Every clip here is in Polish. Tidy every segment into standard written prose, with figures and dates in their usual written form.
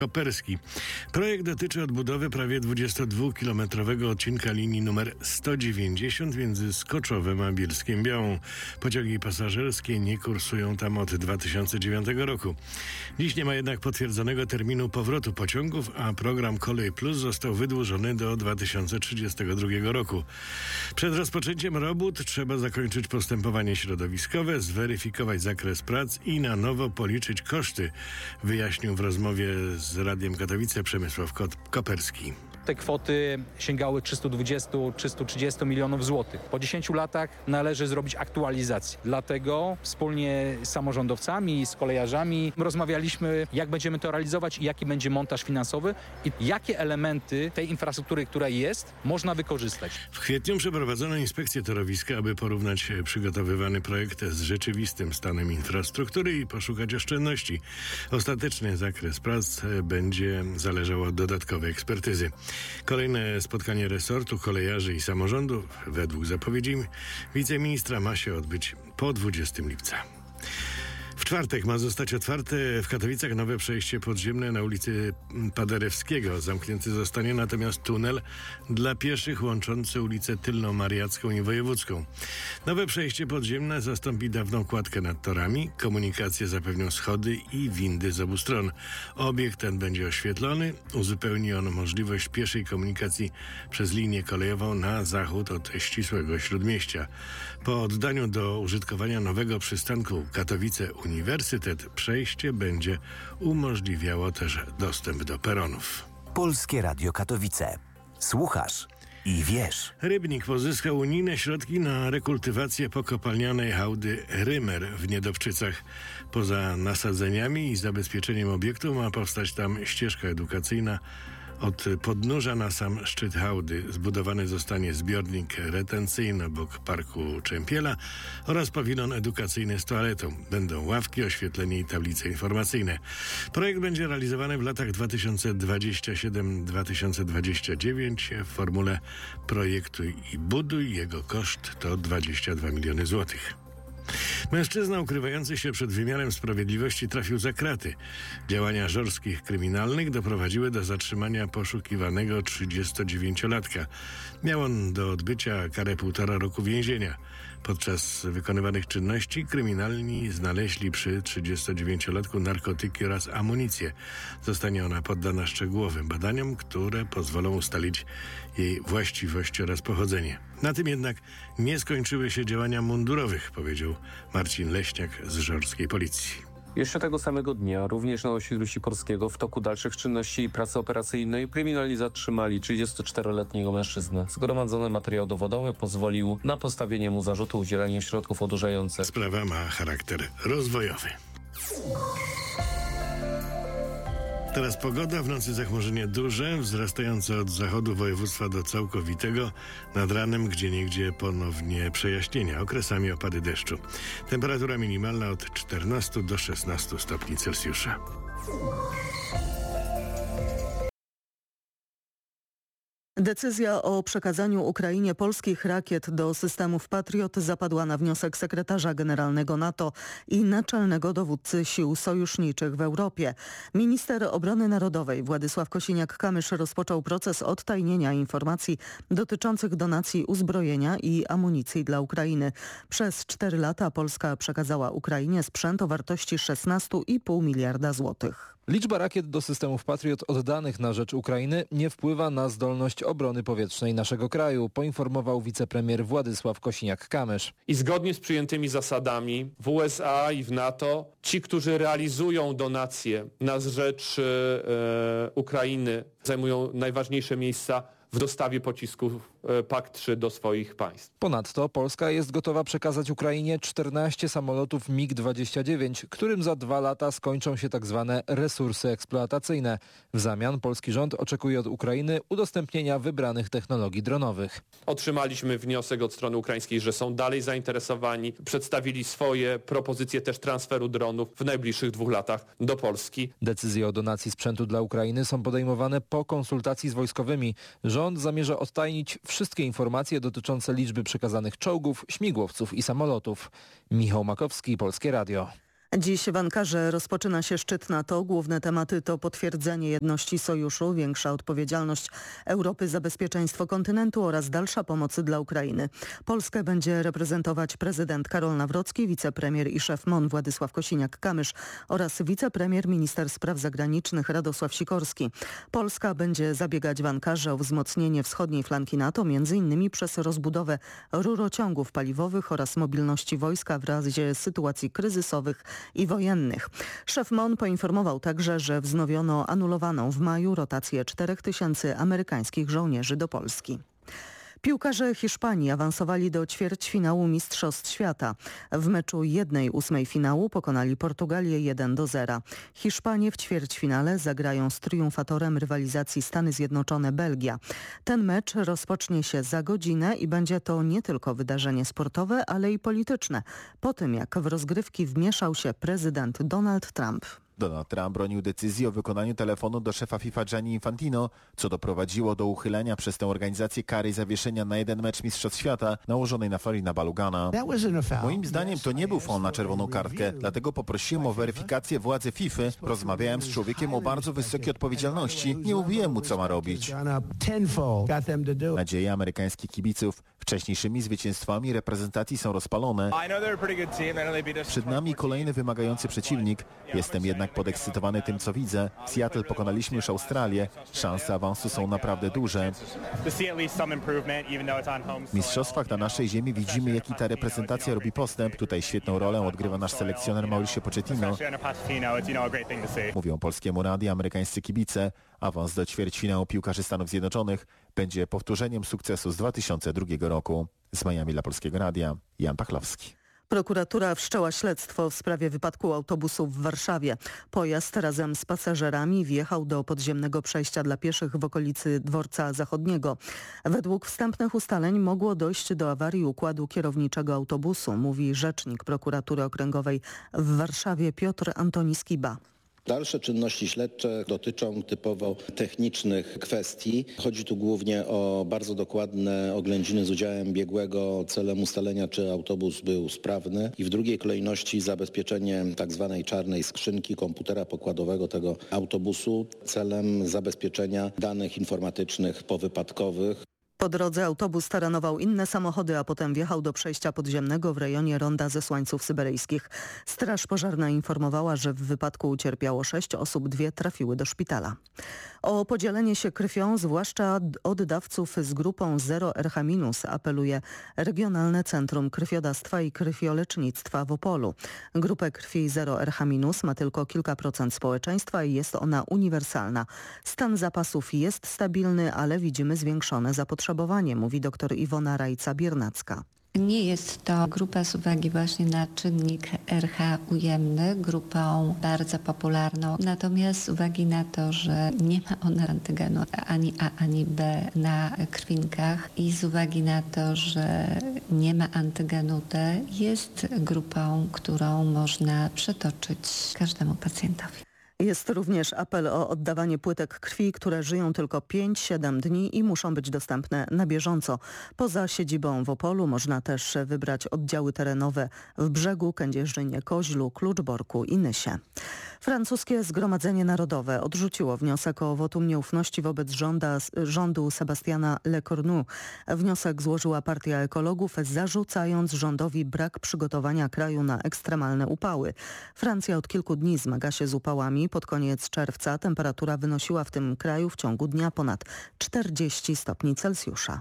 Koperski. Projekt dotyczy odbudowy prawie 22-kilometrowego odcinka linii numer 190 między Skoczowem a Bielskiem Białą. Pociągi pasażerskie nie kursują tam od 2009 roku. Dziś nie ma jednak potwierdzonego terminu powrotu pociągów, a program Kolej Plus został wydłużony do 2032 roku. Przed rozpoczęciem robót trzeba zakończyć postępowanie środowiskowe, zweryfikować zakres prac i na nowo policzyć koszty, wyjaśnił w rozmowie z Radiem Katowice Przemysław Koperski. Te kwoty sięgały 320-330 milionów złotych. Po 10 latach należy zrobić aktualizację. Dlatego wspólnie z samorządowcami, z kolejarzami rozmawialiśmy, jak będziemy to realizować i jaki będzie montaż finansowy i jakie elementy tej infrastruktury, która jest, można wykorzystać. W kwietniu przeprowadzono inspekcję torowiska, aby porównać przygotowywany projekt z rzeczywistym stanem infrastruktury i poszukać oszczędności. Ostateczny zakres prac będzie zależał od dodatkowej ekspertyzy. Kolejne spotkanie resortu, kolejarzy i samorządów, według zapowiedzi wiceministra, ma się odbyć po 20 lipca. W czwartek ma zostać otwarte w Katowicach nowe przejście podziemne na ulicy Paderewskiego. Zamknięty zostanie natomiast tunel dla pieszych łączący ulicę Tylną Mariacką i Wojewódzką. Nowe przejście podziemne zastąpi dawną kładkę nad torami. Komunikację zapewnią schody i windy z obu stron. Obiekt ten będzie oświetlony. Uzupełni on możliwość pieszej komunikacji przez linię kolejową na zachód od ścisłego śródmieścia. Po oddaniu do użytkowania nowego przystanku Katowice Uniwersytet przejście będzie umożliwiało też dostęp do peronów. Polskie Radio Katowice. Słuchasz i wiesz. Rybnik pozyskał unijne środki na rekultywację pokopalnianej hałdy Rymer w Niedobczycach. Poza nasadzeniami i zabezpieczeniem obiektu ma powstać tam ścieżka edukacyjna. Od podnóża na sam szczyt hałdy zbudowany zostanie zbiornik retencyjny obok Parku Czempiela oraz pawilon edukacyjny z toaletą. Będą ławki, oświetlenie i tablice informacyjne. Projekt będzie realizowany w latach 2027-2029 w formule projektuj i buduj. Jego koszt to 22 miliony złotych. Mężczyzna ukrywający się przed wymiarem sprawiedliwości trafił za kraty. Działania żorskich kryminalnych doprowadziły do zatrzymania poszukiwanego 39-latka. Miał on do odbycia karę 1,5 roku więzienia. Podczas wykonywanych czynności kryminalni znaleźli przy 39-latku narkotyki oraz amunicję. Zostanie ona poddana szczegółowym badaniom, które pozwolą ustalić jej właściwość oraz pochodzenie. Na tym jednak nie skończyły się działania mundurowych, powiedział Marcin Leśniak z żorskiej policji. Jeszcze tego samego dnia, również na osiedlu Sikorskiego, w toku dalszych czynności i pracy operacyjnej kryminalni zatrzymali 34-letniego mężczyznę. Zgromadzony materiał dowodowy pozwolił na postawienie mu zarzutu udzielania środków odurzających. Sprawa ma charakter rozwojowy. Teraz pogoda, w nocy zachmurzenie duże, wzrastające od zachodu województwa do całkowitego, nad ranem gdzieniegdzie ponownie przejaśnienia, okresami opady deszczu. Temperatura minimalna od 14 do 16 stopni Celsjusza. Decyzja o przekazaniu Ukrainie polskich rakiet do systemów Patriot zapadła na wniosek sekretarza generalnego NATO i naczelnego dowódcy sił sojuszniczych w Europie. Minister Obrony Narodowej Władysław Kosiniak-Kamysz rozpoczął proces odtajnienia informacji dotyczących donacji uzbrojenia i amunicji dla Ukrainy. Przez 4 lata Polska przekazała Ukrainie sprzęt o wartości 16,5 miliarda złotych. Liczba rakiet do systemów Patriot oddanych na rzecz Ukrainy nie wpływa na zdolność obrony powietrznej naszego kraju, poinformował wicepremier Władysław Kosiniak-Kamysz. I zgodnie z przyjętymi zasadami w USA i w NATO ci, którzy realizują donacje na rzecz Ukrainy, zajmują najważniejsze miejsca w dostawie pocisków PAK-3 do swoich państw. Ponadto Polska jest gotowa przekazać Ukrainie 14 samolotów MiG-29, którym za 2 lata skończą się tzw. resursy eksploatacyjne. W zamian polski rząd oczekuje od Ukrainy udostępnienia wybranych technologii dronowych. Otrzymaliśmy wniosek od strony ukraińskiej, że są dalej zainteresowani. Przedstawili swoje propozycje też transferu dronów w najbliższych 2 latach do Polski. Decyzje o donacji sprzętu dla Ukrainy są podejmowane po konsultacji z wojskowymi. Rząd zamierza odtajnić wszystkie informacje dotyczące liczby przekazanych czołgów, śmigłowców i samolotów. Michał Makowski, Polskie Radio. Dziś w Ankarze rozpoczyna się szczyt NATO. Główne tematy to potwierdzenie jedności sojuszu, większa odpowiedzialność Europy za bezpieczeństwo kontynentu oraz dalsza pomoc dla Ukrainy. Polskę będzie reprezentować prezydent Karol Nawrocki, wicepremier i szef MON Władysław Kosiniak-Kamysz oraz wicepremier, minister spraw zagranicznych Radosław Sikorski. Polska będzie zabiegać w Ankarze o wzmocnienie wschodniej flanki NATO, m.in. przez rozbudowę rurociągów paliwowych oraz mobilności wojska w razie sytuacji kryzysowych i wojennych. Szef MON poinformował także, że wznowiono anulowaną w maju rotację 4000 amerykańskich żołnierzy do Polski. Piłkarze Hiszpanii awansowali do ćwierćfinału Mistrzostw Świata. W meczu 1/8 finału pokonali Portugalię 1-0. Hiszpanie w ćwierćfinale zagrają z triumfatorem rywalizacji Stany Zjednoczone-Belgia. Ten mecz rozpocznie się za godzinę i będzie to nie tylko wydarzenie sportowe, ale i polityczne. Po tym jak w rozgrywki wmieszał się prezydent Donald Trump. Donald Trump bronił decyzji o wykonaniu telefonu do szefa FIFA Gianni Infantino, co doprowadziło do uchylenia przez tę organizację kary zawieszenia na jeden mecz Mistrzostw Świata nałożonej na Florina Balugana. Moim zdaniem to nie był faul na czerwoną kartkę, dlatego poprosiłem o weryfikację władzy FIFA. Rozmawiałem z człowiekiem o bardzo wysokiej odpowiedzialności, nie mówiłem mu co ma robić. Nadzieje amerykańskich kibiców wcześniejszymi zwycięstwami reprezentacji są rozpalone. Przed nami kolejny wymagający przeciwnik. Jestem jednak podekscytowany tym, co widzę. W Seattle pokonaliśmy już Australię. Szanse awansu są naprawdę duże. W mistrzostwach na naszej ziemi widzimy, jaki ta reprezentacja robi postęp. Tutaj świetną rolę odgrywa nasz selekcjoner Mauricio Pochettino. Mówią Polskiemu Radiu amerykańscy kibice. Awans do ćwierćfinału piłkarzy Stanów Zjednoczonych będzie powtórzeniem sukcesu z 2002 roku. Z Miami dla Polskiego Radia, Jan Pachlowski. Prokuratura wszczęła śledztwo w sprawie wypadku autobusu w Warszawie. Pojazd razem z pasażerami wjechał do podziemnego przejścia dla pieszych w okolicy Dworca Zachodniego. Według wstępnych ustaleń mogło dojść do awarii układu kierowniczego autobusu, mówi rzecznik Prokuratury Okręgowej w Warszawie Piotr Antoni Skiba. Dalsze czynności śledcze dotyczą typowo technicznych kwestii. Chodzi tu głównie o bardzo dokładne oględziny z udziałem biegłego celem ustalenia, czy autobus był sprawny i w drugiej kolejności zabezpieczenie tzw. czarnej skrzynki komputera pokładowego tego autobusu celem zabezpieczenia danych informatycznych powypadkowych. Po drodze autobus taranował inne samochody, a potem wjechał do przejścia podziemnego w rejonie Ronda Zesłańców Syberyjskich. Straż pożarna informowała, że w wypadku ucierpiało 6 osób, 2 trafiły do szpitala. O podzielenie się krwią, zwłaszcza od dawców z grupą 0RH- apeluje Regionalne Centrum Krwiodawstwa i Krwiolecznictwa w Opolu. Grupę krwi 0RH- ma tylko kilka procent społeczeństwa i jest ona uniwersalna. Stan zapasów jest stabilny, ale widzimy zwiększone zapotrzebowanie, mówi dr Iwona Rajca-Biernacka. Nie jest to grupa z uwagi właśnie na czynnik RH ujemny, grupą bardzo popularną. Natomiast z uwagi na to, że nie ma ona antygenu ani A, ani B na krwinkach i z uwagi na to, że nie ma antygenu D, jest grupą, którą można przetoczyć każdemu pacjentowi. Jest również apel o oddawanie płytek krwi, które żyją tylko 5-7 dni i muszą być dostępne na bieżąco. Poza siedzibą w Opolu można też wybrać oddziały terenowe w Brzegu, Kędzierzynie, Koźlu, Kluczborku i Nysie. Francuskie Zgromadzenie Narodowe odrzuciło wniosek o wotum nieufności wobec rządu Sebastiana Lecornu. Wniosek złożyła Partia Ekologów, zarzucając rządowi brak przygotowania kraju na ekstremalne upały. Francja od kilku dni zmaga się z upałami. Pod koniec czerwca temperatura wynosiła w tym kraju w ciągu dnia ponad 40 stopni Celsjusza.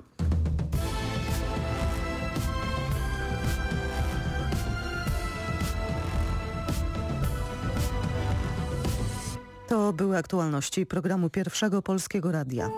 To były aktualności programu Pierwszego Polskiego Radia.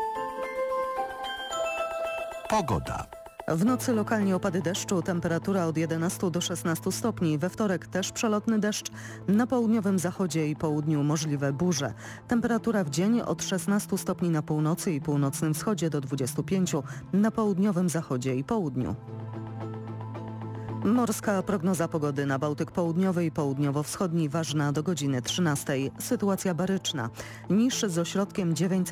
Pogoda. W nocy lokalnie opady deszczu, temperatura od 11 do 16 stopni. We wtorek też przelotny deszcz. Na południowym zachodzie i południu możliwe burze. Temperatura w dzień od 16 stopni na północy i północnym wschodzie do 25 na południowym zachodzie i południu. Morska prognoza pogody na Bałtyk Południowy i Południowo-Wschodni ważna do godziny 13. Sytuacja baryczna. Niż z ośrodkiem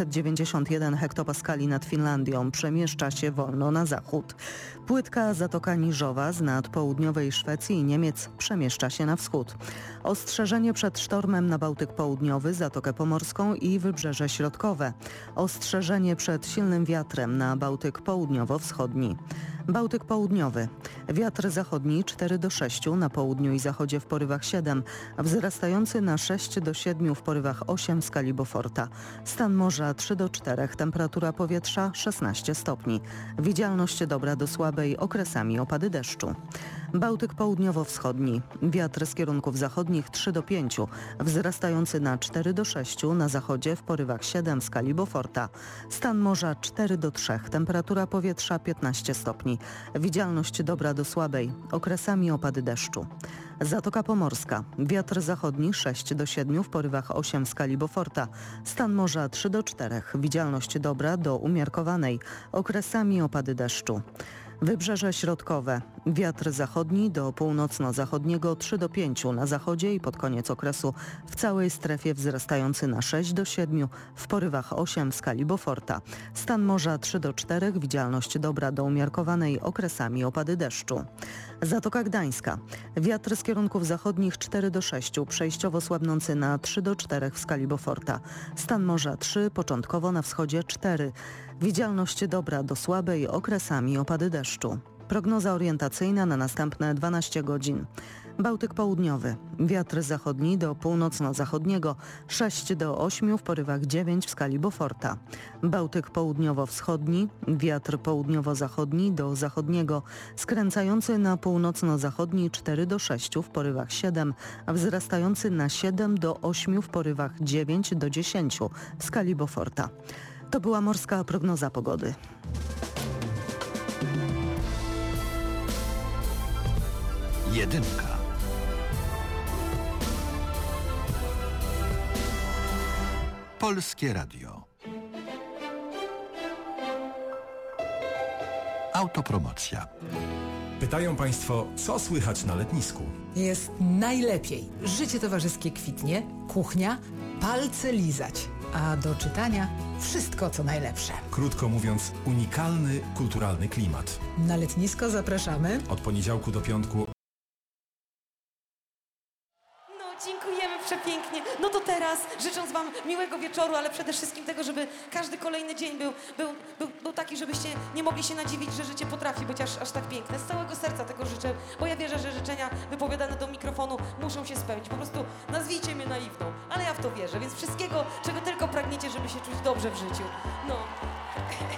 991 hektopaskali nad Finlandią przemieszcza się wolno na zachód. Płytka Zatoka Niżowa z nad południowej Szwecji i Niemiec przemieszcza się na wschód. Ostrzeżenie przed sztormem na Bałtyk Południowy, Zatokę Pomorską i Wybrzeże Środkowe. Ostrzeżenie przed silnym wiatrem na Bałtyk Południowo-Wschodni. Bałtyk Południowy. Wiatr zachodni 4 do 6, na południu i zachodzie w porywach 7, wzrastający na 6 do 7 w porywach 8 w skali Beauforta. Stan morza 3 do 4, temperatura powietrza 16 stopni. Widzialność dobra do słabej, okresami opady deszczu. Bałtyk Południowo-Wschodni. Wiatr z kierunków zachodnich 3 do 5, wzrastający na 4 do 6, na zachodzie w porywach 7 w skali Beauforta. Stan morza 4 do 3, temperatura powietrza 15 stopni. Widzialność dobra do słabej, okresami opady deszczu. Zatoka Pomorska. Wiatr zachodni 6 do 7 w porywach 8 w skali Beauforta. Stan morza 3 do 4, widzialność dobra do umiarkowanej, okresami opady deszczu. Wybrzeże Środkowe. Wiatr zachodni do północno-zachodniego 3 do 5 na zachodzie i pod koniec okresu w całej strefie wzrastający na 6 do 7 w porywach 8 w skali Beauforta. Stan morza 3 do 4, widzialność dobra do umiarkowanej, okresami opady deszczu. Zatoka Gdańska. Wiatr z kierunków zachodnich 4 do 6, przejściowo słabnący na 3 do 4 w skali Beauforta. Stan morza 3, początkowo na wschodzie 4. Widzialność dobra do słabej, okresami opady deszczu. Prognoza orientacyjna na następne 12 godzin. Bałtyk Południowy. Wiatr zachodni do północno-zachodniego 6 do 8 w porywach 9 w skali Beauforta. Bałtyk Południowo-Wschodni. Wiatr południowo-zachodni do zachodniego skręcający na północno-zachodni 4 do 6 w porywach 7, a wzrastający na 7 do 8 w porywach 9 do 10 w skali Beauforta. To była morska prognoza pogody. Jedynka. Polskie Radio. Autopromocja. Pytają Państwo, co słychać na letnisku? Jest najlepiej. Życie towarzyskie kwitnie, kuchnia, palce lizać. A do czytania wszystko co najlepsze. Krótko mówiąc, unikalny, kulturalny klimat. Na letnisko zapraszamy. Od poniedziałku do piątku. Dziękujemy przepięknie. No to teraz, życząc Wam miłego wieczoru, ale przede wszystkim tego, żeby każdy kolejny dzień był taki, żebyście nie mogli się nadziwić, że życie potrafi być aż tak piękne. Z całego serca tego życzę, bo ja wierzę, że życzenia wypowiadane do mikrofonu muszą się spełnić. Po prostu nazwijcie mnie naiwną, ale ja w to wierzę, więc wszystkiego, czego tylko pragniecie, żeby się czuć dobrze w życiu. No.